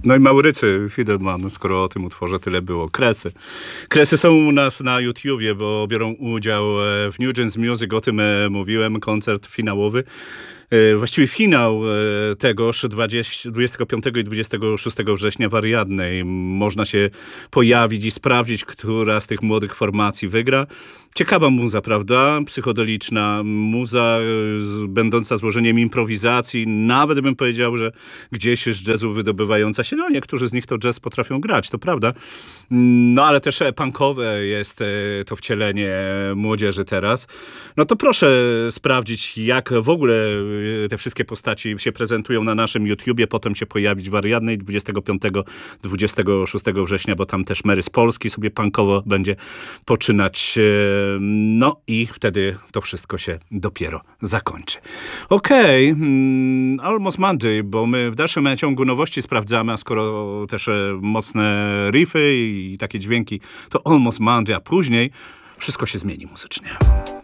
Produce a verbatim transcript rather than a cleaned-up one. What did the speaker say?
No i Maurycy Fiedman, skoro o tym utworze tyle było. Kresy. Kresy są u nas na YouTubie, bo biorą udział w New Gens Music, o tym mówiłem, koncert finałowy. Właściwie finał tegoż dwudziestego piątego i dwudziestego szóstego września w Ariadnej. Można się pojawić i sprawdzić, która z tych młodych formacji wygra. Ciekawa muza, prawda? Psychodeliczna muza, będąca złożeniem improwizacji. Nawet bym powiedział, że gdzieś z jazzu wydobywająca się. No niektórzy z nich to jazz potrafią grać, to prawda. No ale też punkowe jest to wcielenie młodzieży teraz. No to proszę sprawdzić, jak w ogóle te wszystkie postaci się prezentują na naszym YouTubie, potem się pojawić w Ariadnej dwudziestego piątego do dwudziestego szóstego września, bo tam też Mary z Polski sobie punkowo będzie poczynać. No i wtedy to wszystko się dopiero zakończy. Okej, okay. Almost Monday, bo my w dalszym ciągu nowości sprawdzamy, a skoro też mocne riffy i takie dźwięki, to Almost Monday, a później wszystko się zmieni muzycznie.